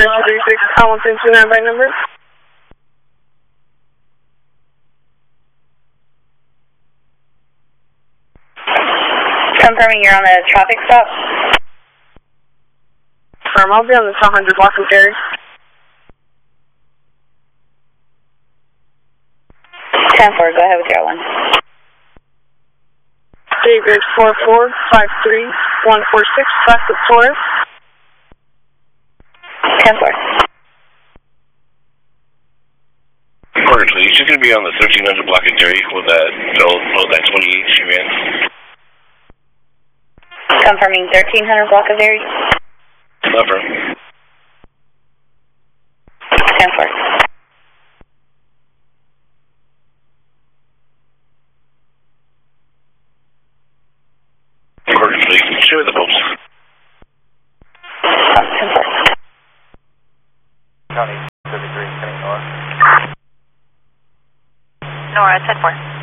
36, Hamilton 29 by number. Confirming you're on a traffic stop. I'll be on the 100 block of Gary. 10-4, go ahead with your one. David 4453-146, Classic Taurus. 10-4. Porter, please. You're going to be on the 1300 block of Gary with that, that 28 Chevy. Confirming 1300 block of Gary. Lover. 10-4. Porter, please. Show me the post. 10-4. County 33, coming north. Nora, 10-4.